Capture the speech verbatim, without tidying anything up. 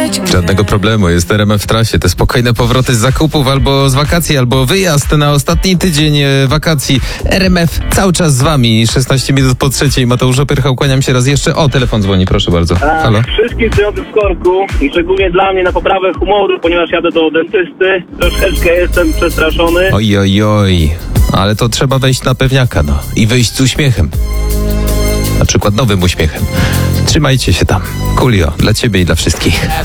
Żadnego problemu, jest R M F w trasie. Te spokojne powroty z zakupów albo z wakacji, albo wyjazd na ostatni tydzień e, wakacji. R M F cały czas z wami. szesnaście minut po trzeciej. Mateusz Opyrchał, kłaniam się raz jeszcze. O, telefon dzwoni, proszę bardzo. A, Halo? Wszystkim stojącym w korku i szczególnie dla mnie na poprawę humoru, ponieważ jadę do dentysty. Troszeczkę jestem przestraszony. Oj, oj, oj. Ale to trzeba wejść na pewniaka, no. I wyjść z uśmiechem. Na przykład nowym uśmiechem. Trzymajcie się tam. Coolio, dla ciebie i dla wszystkich.